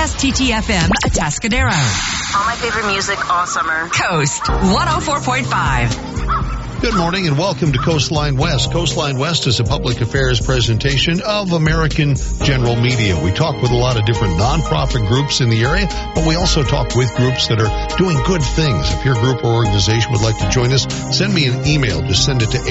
Broadcast TTFM Atascadero. All my favorite music all summer. Coast 104.5. Good morning and welcome to Coastline West. Coastline West is a public affairs presentation of American General Media. We talk with a lot of different nonprofit groups in the area, but we also talk with groups that are doing good things. If your group or organization would like to join us, send me an email. Just send it to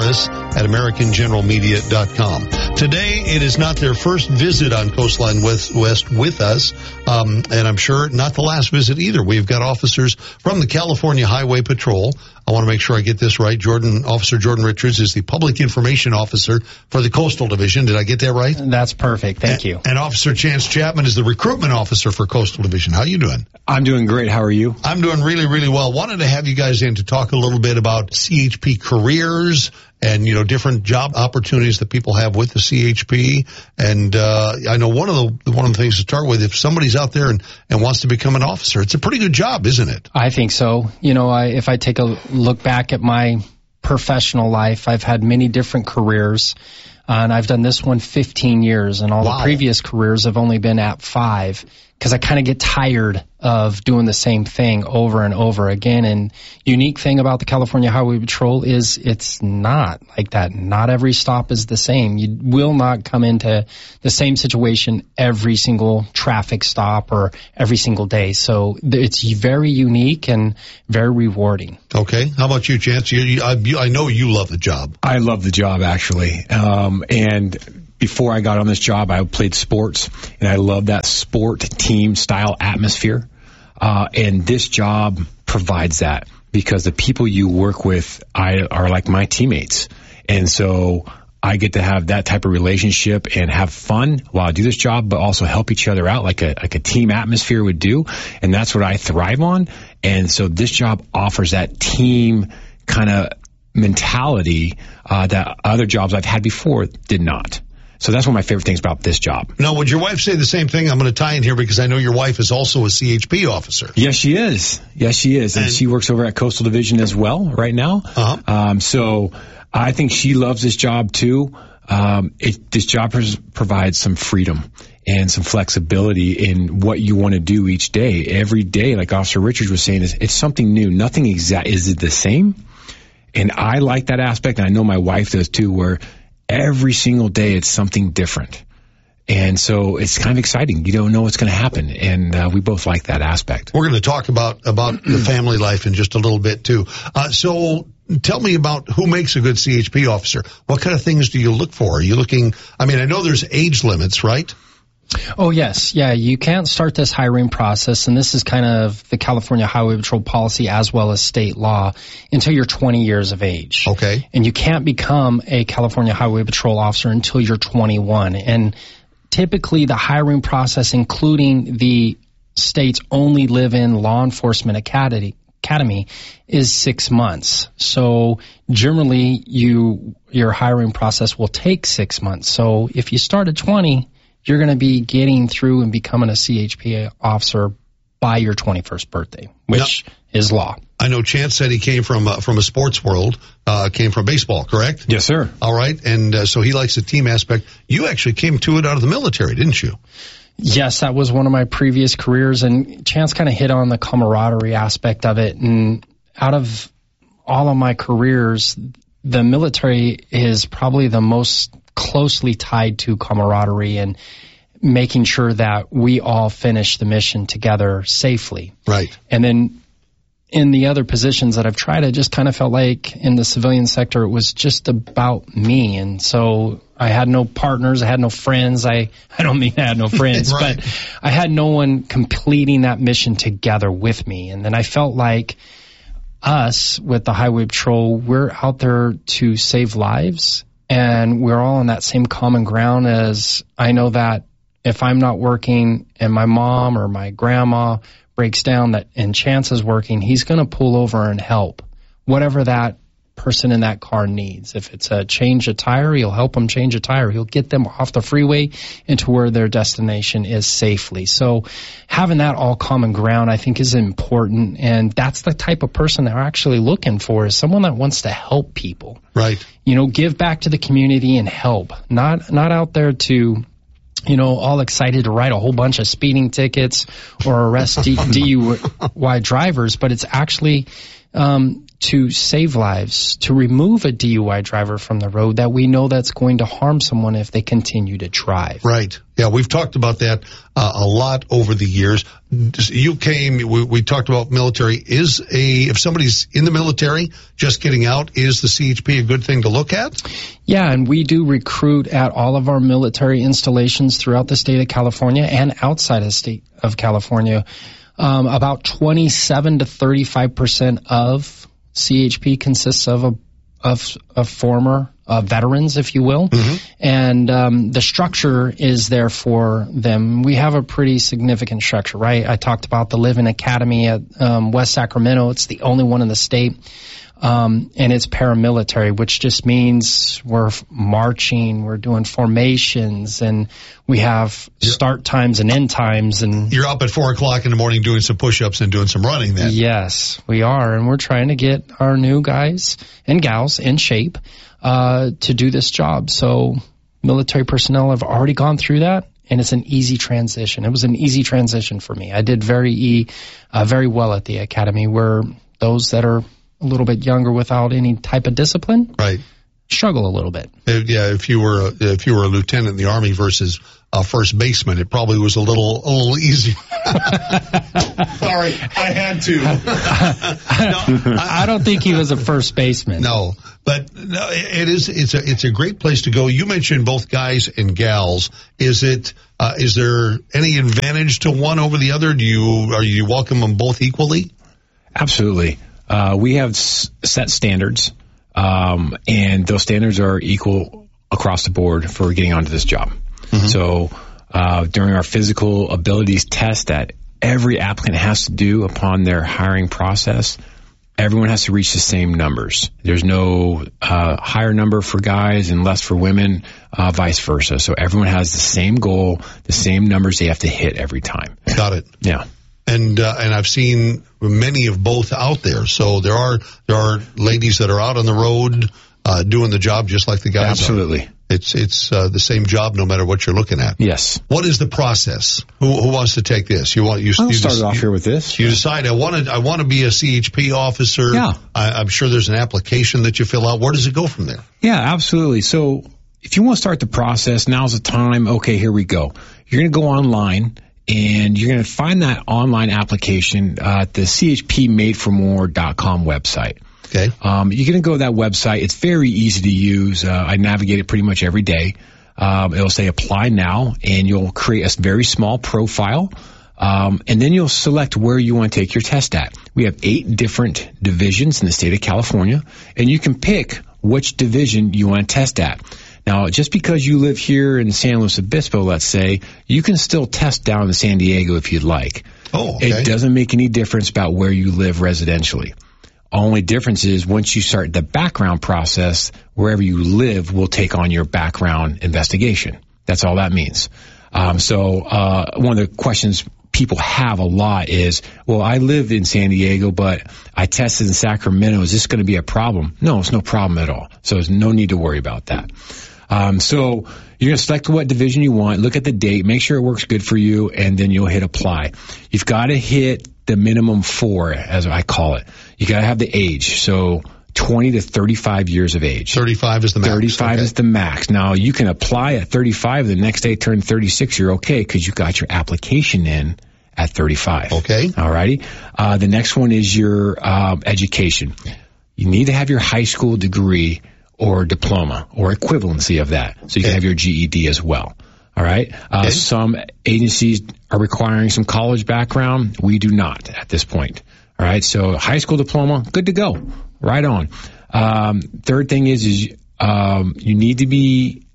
amorris@americangeneralmedia.com. Today, it is not their first visit on Coastline West with us, and I'm sure not the last visit either. We've got officers from the California Highway Patrol. I want to make sure I get this right. Officer Jordan Richards is the Public Information Officer for the Coastal Division. Did I get that right? That's perfect. Thank you. And Officer Chance Chapman is the Recruitment Officer for Coastal Division. How are you doing? I'm doing great. How are you? I'm doing really, really well. Wanted to have you guys in to talk a little bit about CHP careers and, different job opportunities that people have with the CHP. And I know one of the things to start with, if somebody's out there and wants to become an officer, it's a pretty good job, isn't it? I think so. If I take a look back at my professional life, I've had many different careers, and I've done this one 15 years, and all the previous careers have only been at 5, because I kind of get tired of doing the same thing over and over again. And unique thing about the California Highway Patrol is it's not like that. Not every stop is the same. You will not come into the same situation every single traffic stop or every single day. So it's very unique and very rewarding. Okay. How about you, Chance? I know you love the job. I love the job, actually. And before I got on this job, I played sports, and I love that sport team style atmosphere. And this job provides that, because the people you work with are like my teammates. And so I get to have that type of relationship and have fun while I do this job, but also help each other out like a team atmosphere would do. And that's what I thrive on. And so this job offers that team kind of mentality that other jobs I've had before did not. So that's one of my favorite things about this job. Now, would your wife say the same thing? I'm going to tie in here because I know your wife is also a CHP officer. Yes, she is. And she works over at Coastal Division as well right now. Uh-huh. So I think she loves this job too. This job provides some freedom and some flexibility in what you want to do each day. Every day, like Officer Richards was saying, it's something new. Nothing exact. Is it the same? And I like that aspect, and I know my wife does too, where every single day it's something different. And so it's kind of exciting. You don't know what's going to happen. And we both like that aspect. We're going to talk about the family life in just a little bit too. So tell me about who makes a good CHP officer. What kind of things do you look for? Are you looking, I know there's age limits, right? Oh, yes. Yeah, you can't start this hiring process, and this is kind of the California Highway Patrol policy as well as state law, until you're 20 years of age. Okay. And you can't become a California Highway Patrol officer until you're 21. And typically the hiring process, including the state's only live-in law enforcement academy, is 6 months. So generally your hiring process will take 6 months. So if you start at 20, you're going to be getting through and becoming a CHP officer by your 21st birthday, which is law. I know Chance said he came from a sports world, came from baseball, correct? Yes, sir. All right. And so he likes the team aspect. You actually came to it out of the military, didn't you? Yes, that was one of my previous careers, and Chance kind of hit on the camaraderie aspect of it. And out of all of my careers, the military is probably the most closely tied to camaraderie and making sure that we all finish the mission together safely. Right. And then in the other positions that I've tried, I just kind of felt like in the civilian sector, it was just about me. And so I had no partners. I had no friends. I don't mean I had no friends, right. But I had no one completing that mission together with me. And then I felt like us with the Highway Patrol, we're out there to save lives. And we're all on that same common ground, as I know that if I'm not working and my mom or my grandma breaks down and Chance is working, he's going to pull over and help whatever that person in that car needs. If it's a change a tire, he'll help them change a tire. He'll get them off the freeway into where their destination is safely. So having that all common ground, I think, is important. And that's the type of person they're actually looking for, is someone that wants to help people. Right. Give back to the community and help. Not out there to all excited to write a whole bunch of speeding tickets or arrest DUI drivers, but it's actually to save lives, to remove a DUI driver from the road that we know that's going to harm someone if they continue to drive. Right. Yeah, we've talked about that a lot over the years. You came, we talked about military. If somebody's in the military, just getting out, is the CHP a good thing to look at? Yeah, and we do recruit at all of our military installations throughout the state of California and outside of the state of California. About 27 to 35% of CHP consists of former veterans, if you will, and the structure is there for them. We have a pretty significant structure, right? I talked about the Living Academy at West Sacramento. It's the only one in the state. And it's paramilitary, which just means we're marching, we're doing formations, and we have start times and end times. And you're up at 4:00 in the morning doing some push-ups and doing some running then. Yes, we are. And we're trying to get our new guys and gals in shape to do this job. So military personnel have already gone through that, and it's an easy transition. It was an easy transition for me. I did very well at the academy, where those that are a little bit younger without any type of discipline, right, struggle a little bit. Yeah, if you were a lieutenant in the Army versus a first baseman, it probably was a little easier. Sorry, I had to. I don't think he was a first baseman. No, but no, it's a great place to go. You mentioned both guys and gals. Is there any advantage to one over the other? Do you welcome them both equally? Absolutely. We have set standards, and those standards are equal across the board for getting onto this job. So during our physical abilities test that every applicant has to do upon their hiring process, everyone has to reach the same numbers. There's no higher number for guys and less for women, vice versa. So everyone has the same goal, the same numbers they have to hit every time. Got it. Yeah. And I've seen many of both out there. So there are ladies that are out on the road doing the job just like the guys. Absolutely. Are. It's the same job no matter what you're looking at. Yes. What is the process? Who wants to take this? I'll start off here with this. You decide I want to be a CHP officer. Yeah. I'm sure there's an application that you fill out. Where does it go from there? Yeah, absolutely. So if you want to start the process, now's the time. Okay, here we go. You're going to go online, and you're going to find that online application at the chpmadeformore.com website. Okay. You're going to go to that website. It's very easy to use. I navigate it pretty much every day. It'll say apply now, and you'll create a very small profile. And then you'll select where you want to take your test at. We have 8 different divisions in the state of California, and you can pick which division you want to test at. Now, just because you live here in San Luis Obispo, let's say, you can still test down in San Diego if you'd like. Oh, okay. It doesn't make any difference about where you live residentially. Only difference is once you start the background process, wherever you live will take on your background investigation. That's all that means. So one of the questions people have a lot is, well, I live in San Diego, but I tested in Sacramento. Is this going to be a problem? No, it's no problem at all. So there's no need to worry about that. So you're going to select what division you want, look at the date, make sure it works good for you, and then you'll hit apply. You've got to hit the minimum 4, as I call it. You got to have the age. So 20 to 35 years of age. 35 is the max. 35 is the max. Now, you can apply at 35. The next day, turn 36. You're okay because you got your application in at 35. Okay. All righty. The next one is your education. You need to have your high school degree or diploma or equivalency of that. So you can have your GED as well. All right. Some agencies are requiring some college background. We do not at this point. All right. So high school diploma, good to go. Right on. Third thing is you need to be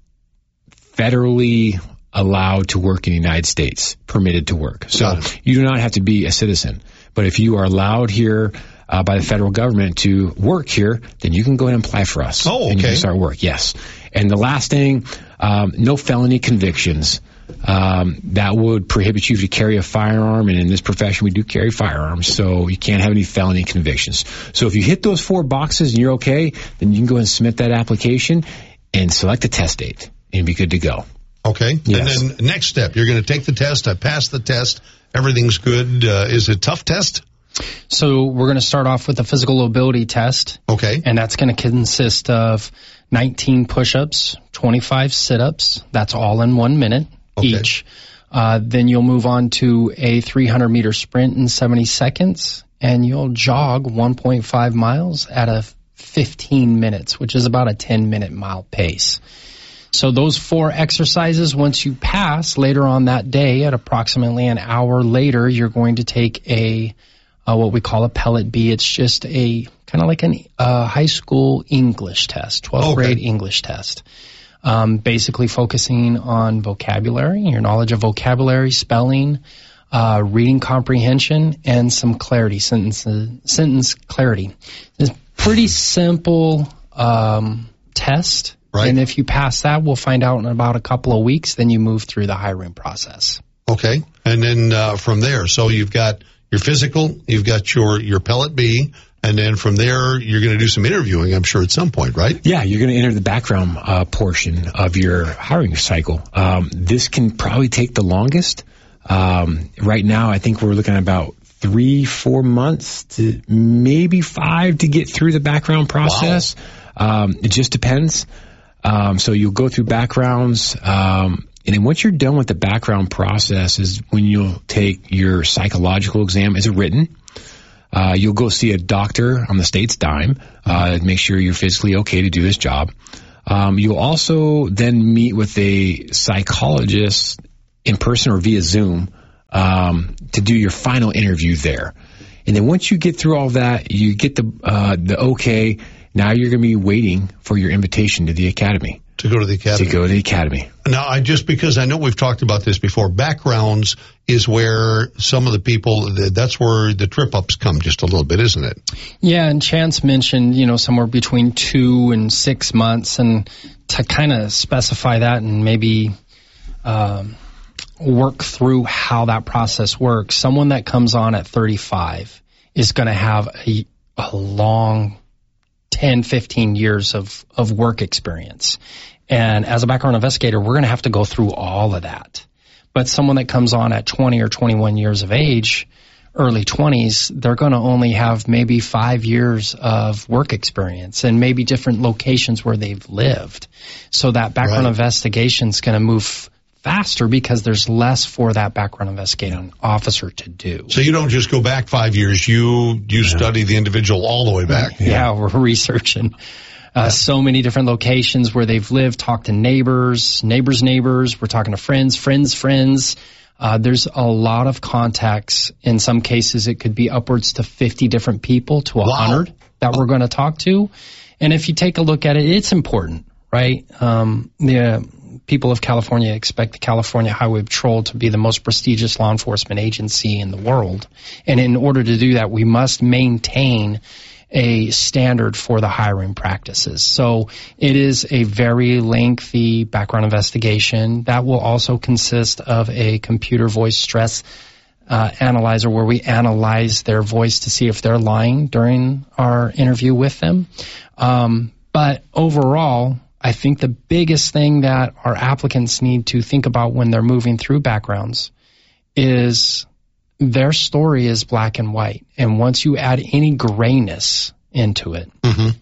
federally allowed to work in the United States, permitted to work. So you do not have to be a citizen. But if you are allowed here by the federal government to work here, then you can go ahead and apply for us. Oh, okay. And you can start work, yes. And the last thing, no felony convictions. That would prohibit you to carry a firearm, and in this profession we do carry firearms, so you can't have any felony convictions. So if you hit those 4 boxes and you're okay, then you can go ahead and submit that application and select a test date and be good to go. Okay. Yes. And then next step, you're going to take the test. I passed the test. Everything's good. Is it a tough test? So we're going to start off with a physical ability test. Okay. And that's going to consist of 19 push-ups, 25 sit-ups. That's all in 1 minute each. Then you'll move on to a 300-meter sprint in 70 seconds, and you'll jog 1.5 miles at a 15 minutes, which is about a 10-minute mile pace. So those 4 exercises, once you pass, later on that day, at approximately an hour later, you're going to take a what we call a Pellet B. It's just a kind of like a high school English test, 12th grade English test. Basically focusing on vocabulary, your knowledge of vocabulary, spelling, reading comprehension, and some clarity, sentence clarity. It's a pretty simple test. Right. And if you pass that, we'll find out in about a couple of weeks. Then you move through the hiring process. Okay. And then from there, so you've got your physical, you've got your Pellet B, and then from there, you're going to do some interviewing, I'm sure, at some point, right? Yeah, you're going to enter the background portion of your hiring cycle. This can probably take the longest. Right now, I think we're looking at about 3-4 months to maybe 5 to get through the background process. Wow. It just depends. So you'll go through backgrounds, and then once you're done with the background process is when you'll take your psychological exam as a written. You'll go see a doctor on the state's dime, make sure you're physically okay to do this job. You'll also then meet with a psychologist in person or via Zoom to do your final interview there. And then once you get through all that, you get the okay. Now you're going to be waiting for your invitation to the academy. To go to the academy. Now, because I know we've talked about this before, backgrounds is where some of the people, that's where the trip-ups come just a little bit, isn't it? Yeah, and Chance mentioned, somewhere between 2 and 6 months, and to kind of specify that and maybe work through how that process works, someone that comes on at 35 is going to have a long 10, 15 years of work experience. And as a background investigator, we're going to have to go through all of that. But someone that comes on at 20 or 21 years of age, early 20s, they're going to only have maybe 5 years of work experience and maybe different locations where they've lived. So that background investigation is going to move faster because there's less for that background investigating officer to do. So you don't just go back 5 years, you study the individual all the way back. Yeah, we're researching so many different locations where they've lived, talk to neighbors. We're talking to friends. There's a lot of contacts. In some cases, it could be upwards to 50 different people to 100 that we're going to talk to. And if you take a look at it, it's important, right? The people of California expect the California Highway Patrol to be the most prestigious law enforcement agency in the world. And in order to do that, we must maintain a standard for the hiring practices. So it is a very lengthy background investigation that will also consist of a computer voice stress analyzer where we analyze their voice to see if they're lying during our interview with them. But overall, I think the biggest thing that our applicants need to think about when they're moving through backgrounds is their story is black and white. And once you add any grayness into it,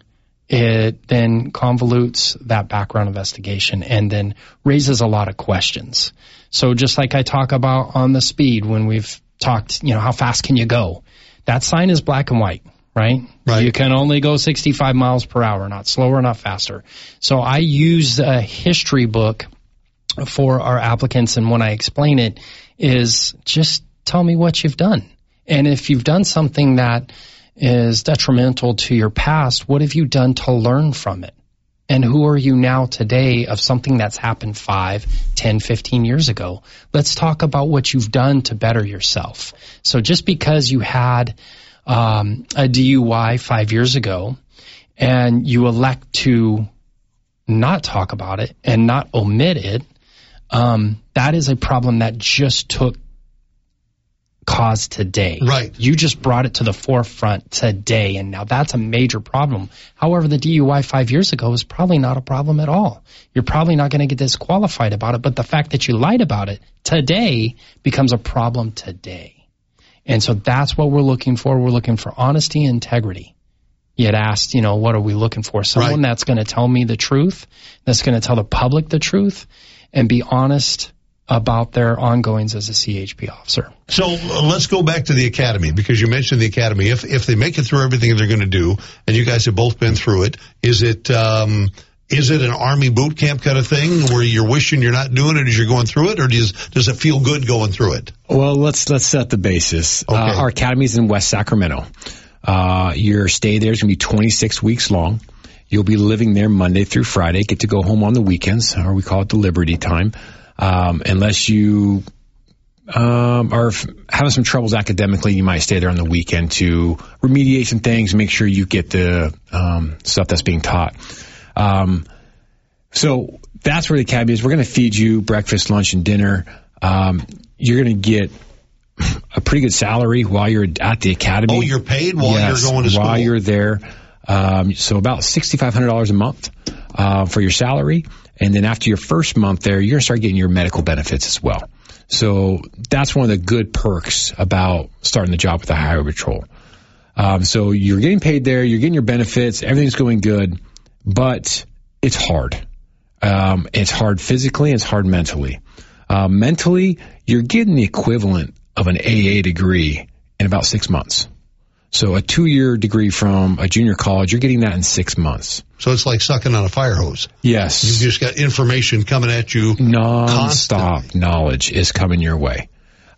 it then convolutes that background investigation and then raises a lot of questions. So just like I talk about on the speed when we've talked, how fast can you go? That sign is black and white, right? You can only go 65 miles per hour, not slower, not faster. So I use a history book for our applicants, and when I explain it is just tell me what you've done. And if you've done something that is detrimental to your past, what have you done to learn from it? And who are you now today of something that's happened 5, 10, 15 years ago? Let's talk about what you've done to better yourself. So just because you had a DUI 5 years ago and you elect to not talk about it and not omit it, that is a problem that just took cause today. Right. You just brought it to the forefront today, and now that's a major problem. However, the DUI 5 years ago was probably not a problem at all. You're probably not going to get disqualified about it, but the fact that you lied about it today becomes a problem today. And so that's what we're looking for. We're looking for honesty and integrity. You had asked, what are we looking for? Someone that's going to tell me the truth, that's going to tell the public the truth, and be honest about their ongoings as a CHP officer. So let's go back to the academy, because you mentioned the academy. If they make it through everything they're going to do, and you guys have both been through it, is it an Army boot camp kind of thing where you're wishing you're not doing it as you're going through it, or does it feel good going through it? Well, let's set the basis. Okay. Our academy is in West Sacramento. Your stay there is going to be 26 weeks long. You'll be living there Monday through Friday. Get to go home on the weekends, or we call it the Liberty time. Unless you are having some troubles academically, you might stay there on the weekend to remediate some things, make sure you get the stuff that's being taught. So that's where the academy is. We're going to feed you breakfast, lunch, and dinner. You're going to get a pretty good salary while you're at the academy. Oh, you're paid while you're going to school? While you're there. So about $6,500 a month for your salary. And then after your first month there, you're going to start getting your medical benefits as well. So that's one of the good perks about starting the job with the Highway Patrol. So you're getting paid there, you're getting your benefits, everything's going good, but it's hard. It's hard physically, it's hard mentally. Mentally, you're getting the equivalent of an AA degree in about 6 months. So a 2-year degree from a junior college, you're getting that in 6 months. So it's like sucking on a fire hose. Yes. You've just got information coming at you. Non-stop knowledge is coming your way.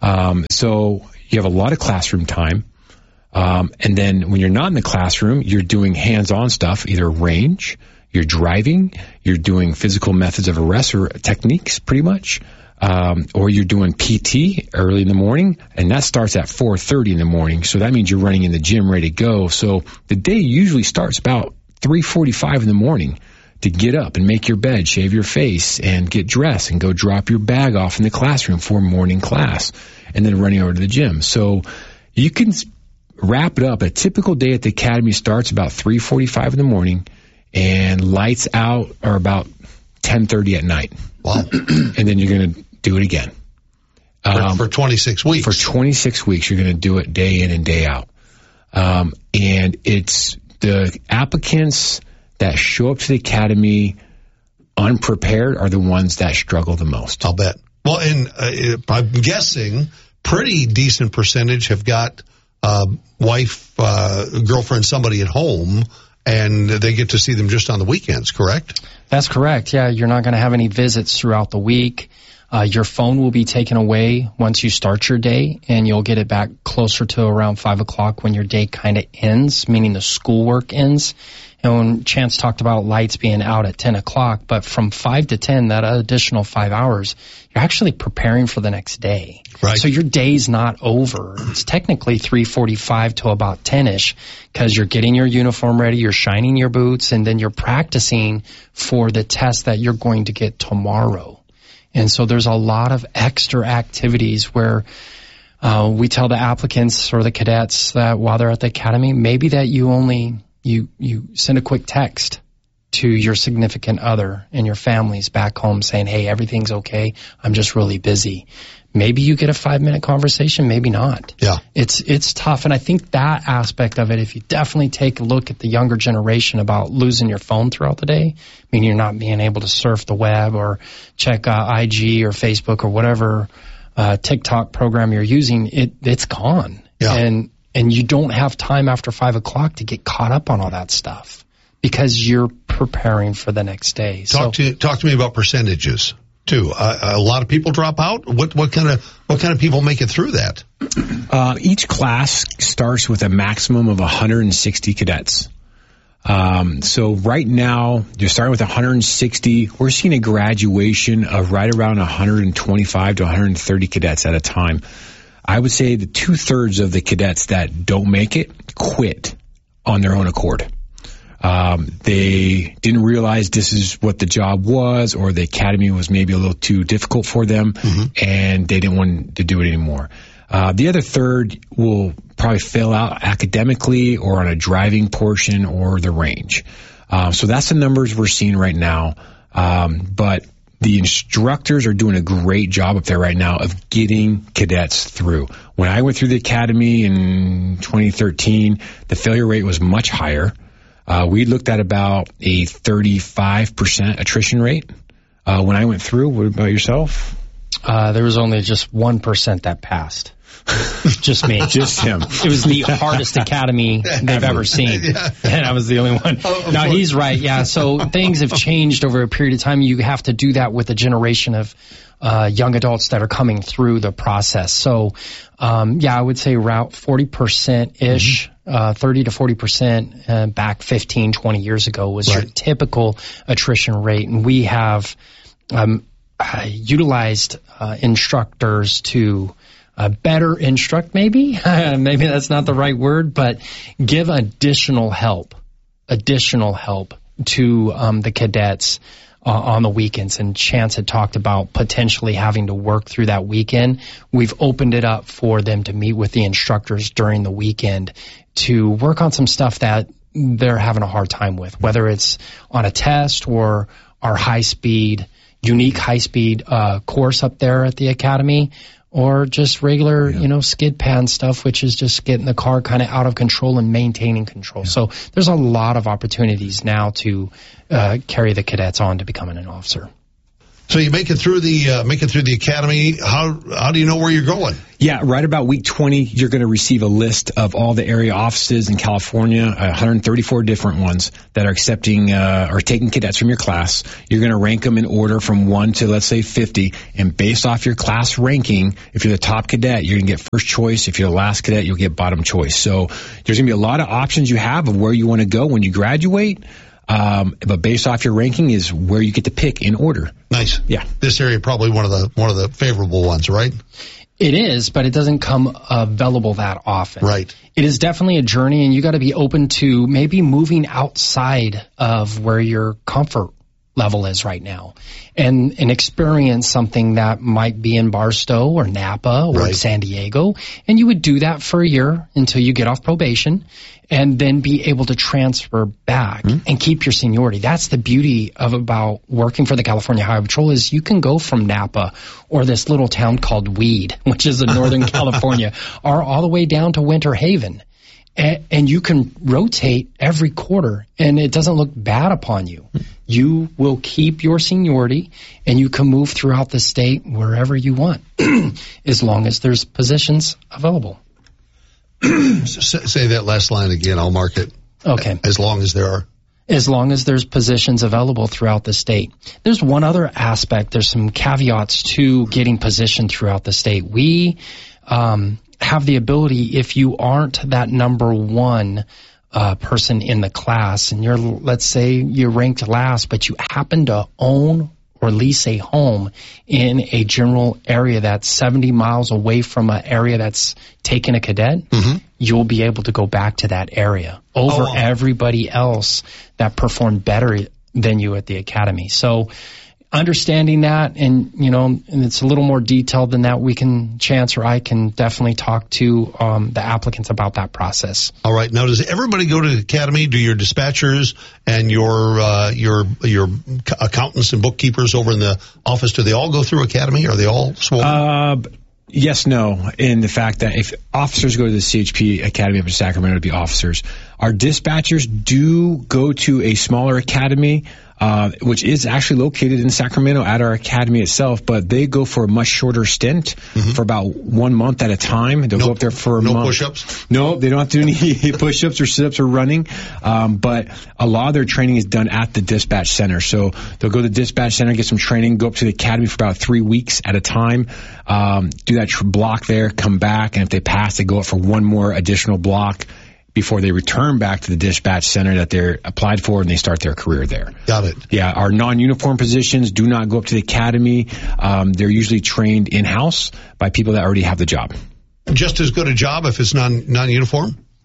So you have a lot of classroom time. And then when you're not in the classroom, you're doing hands-on stuff, either range, you're driving, you're doing physical methods of arrest or techniques pretty much. Or you're doing PT early in the morning, and that starts at 4:30 in the morning. So that means you're running in the gym ready to go. So the day usually starts about 3:45 in the morning to get up and make your bed, shave your face, and get dressed and go drop your bag off in the classroom for morning class, and then running over to the gym. So you can wrap it up. A typical day at the academy starts about 3:45 in the morning, and lights out are about 10:30 at night. Wow. And then you're going to do it again. For 26 weeks. For 26 weeks, you're going to do it day in and day out. And it's the applicants that show up to the academy unprepared are the ones that struggle the most. I'll bet. Well, and I'm guessing pretty decent percentage have got wife, girlfriend, somebody at home, and they get to see them just on the weekends, correct? That's correct. Yeah, you're not going to have any visits throughout the week. Your phone will be taken away once you start your day, and you'll get it back closer to around 5 o'clock when your day kind of ends, meaning the schoolwork ends. And when Chance talked about lights being out at 10 o'clock, but from 5 to 10, that additional 5 hours, you're actually preparing for the next day. Right. So your day's not over. It's technically 3:45 to about 10-ish, because you're getting your uniform ready, you're shining your boots, and then you're practicing for the test that you're going to get tomorrow. And so there's a lot of extra activities where we tell the applicants or the cadets that while they're at the academy, maybe that you send a quick text to your significant other and your families back home saying, hey, everything's okay, I'm just really busy. Maybe you get a 5-minute conversation, maybe not. Yeah. It's tough. And I think that aspect of it, if you definitely take a look at the younger generation about losing your phone throughout the day, meaning you're not being able to surf the web or check IG or Facebook or whatever TikTok program you're using, it's gone. Yeah. And you don't have time after 5 o'clock to get caught up on all that stuff because you're preparing for the next day. Talk to me about percentages too. A lot of people drop out. What kind of people make it through that? Each class starts with a maximum of 160 cadets. So right now you're starting with 160. We're seeing a graduation of right around 125 to 130 cadets at a time. I would say the 2/3 of the cadets that don't make it quit on their own accord. They didn't realize this is what the job was, or the academy was maybe a little too difficult for them, and they didn't want to do it anymore. The other third will probably fail out academically or on a driving portion or the range. So that's the numbers we're seeing right now. But the instructors are doing a great job up there right now of getting cadets through. When I went through the academy in 2013, the failure rate was much higher. We looked at about a 35% attrition rate when I went through. What about yourself? There was only just 1% that passed. Just me. Just him. It was the hardest academy they've ever seen. And I was the only one. No, he's right. Yeah. So things have changed over a period of time. You have to do that with a generation of young adults that are coming through the process. So, I would say around 40%-ish, 30 to 40% back 15, 20 years ago was your typical attrition rate. And we have utilized instructors to better instruct, maybe that's not the right word, but give additional help to the cadets on the weekends. And Chance had talked about potentially having to work through that weekend. We've opened it up for them to meet with the instructors during the weekend to work on some stuff that they're having a hard time with, whether it's on a test or our unique high-speed course up there at the academy, or just regular, skid pan stuff, which is just getting the car kind of out of control and maintaining control. Yeah. So there's a lot of opportunities now to carry the cadets on to becoming an officer. So you make it through the academy. How do you know where you're going? Yeah, right about week 20, you're going to receive a list of all the area offices in California, 134 different ones that are accepting or taking cadets from your class. You're going to rank them in order from 1 to, let's say, 50. And based off your class ranking, if you're the top cadet, you're going to get first choice. If you're the last cadet, you'll get bottom choice. So there's going to be a lot of options you have of where you want to go when you graduate. But based off your ranking is where you get to pick in order. Nice. Yeah. This area probably one of the favorable ones, right? It is, but it doesn't come available that often. Right. It is definitely a journey, and you got to be open to maybe moving outside of where your comfort level is right now and experience something that might be in Barstow or Napa or right. San Diego. And you would do that for a year until you get off probation and then be able to transfer back and keep your seniority. That's the beauty about working for the California Highway Patrol is you can go from Napa or this little town called Weed, which is in Northern California, or all the way down to Winter Haven. And you can rotate every quarter, and it doesn't look bad upon you. You will keep your seniority, and you can move throughout the state wherever you want, as long as there's positions available. Say that last line again. I'll mark it. Okay. As long as there are. As long as there's positions available throughout the state. There's one other aspect. There's some caveats to getting positioned throughout the state. We have the ability, if you aren't that number one person in the class, and let's say you're ranked last, but you happen to own or lease a home in a general area that's 70 miles away from an area that's taken a cadet, you'll be able to go back to that area over everybody else that performed better than you at the academy. So understanding that, and it's a little more detailed than that, Chance or I can definitely talk to the applicants about that process. All right. Now, does everybody go to the academy? Do your dispatchers and your accountants and bookkeepers over in the office, do they all go through academy? Are they all sworn? Yes, no, in the fact that if officers go to the CHP Academy up in Sacramento to be officers, our dispatchers do go to a smaller academy, which is actually located in Sacramento at our academy itself, but they go for a much shorter stint for about 1 month at a time. They'll go up there for a month. No push-ups? No, they don't have to do any push-ups or sit-ups or running, but a lot of their training is done at the dispatch center. So they'll go to the dispatch center, get some training, go up to the academy for about 3 weeks at a time, do that block there, come back, and if they pass, they go up for one more additional block before they return back to the dispatch center that they're applied for, and they start their career there. Got it. Yeah, our non-uniform positions do not go up to the academy. They're usually trained in-house by people that already have the job. Just as good a job if it's non-uniform?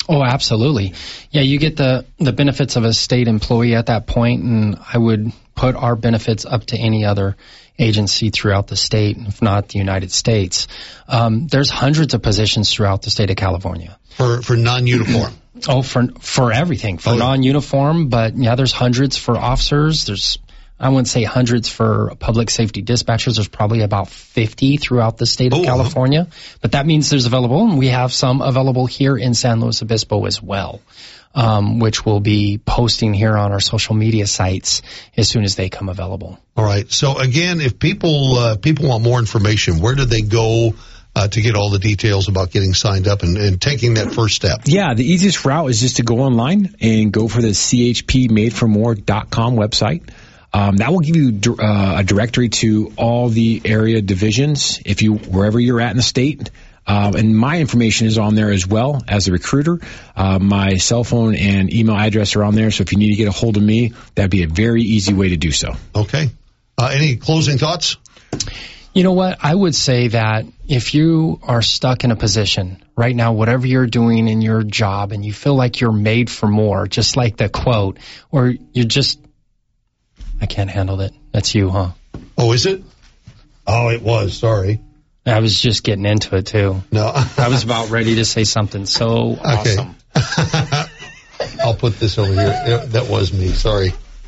Oh, absolutely. Yeah, you get the benefits of a state employee at that point, and I would put our benefits up to any other agency throughout the state, if not the United States. There's hundreds of positions throughout the state of California. For non-uniform? Oh, for everything. For non-uniform, but yeah, there's hundreds for officers. There's, I wouldn't say hundreds for public safety dispatchers. There's probably about 50 throughout the state of California. But that means there's available, and we have some available here in San Luis Obispo as well, which we'll be posting here on our social media sites as soon as they come available. All right. So again, if people want more information, where do they go to get all the details about getting signed up and taking that first step? Yeah, the easiest route is just to go online and go for the chpmadeformore.com website. That will give you a directory to all the area divisions wherever you're at in the state. And my information is on there as well as a recruiter. My cell phone and email address are on there. So if you need to get a hold of me, that'd be a very easy way to do so. Okay. Any closing thoughts? You know what? I would say that if you are stuck in a position right now, whatever you're doing in your job, and you feel like you're made for more, just like the quote, or you're just, I can't handle it. That's you, huh? Oh, is it? Oh, it was. Sorry. I was just getting into it, too. No. I was about ready to say something so awesome. I'll put this over here. That was me. Sorry.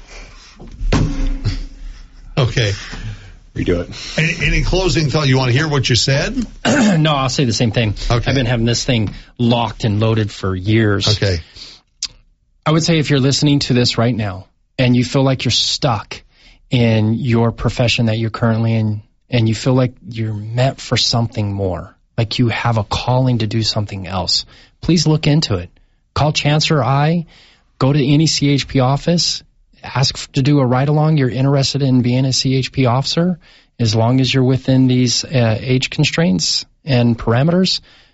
Okay. Redo it. Any closing thought? You want to hear what you said? No, I'll say the same thing. Okay. I've been having this thing locked and loaded for years. Okay. I would say if you're listening to this right now and you feel like you're stuck in your profession that you're currently in, and you feel like you're meant for something more, like you have a calling to do something else, please look into it. Call Chance or I, go to any CHP office, ask to do a ride-along. You're interested in being a CHP officer, as long as you're within these age constraints and parameters.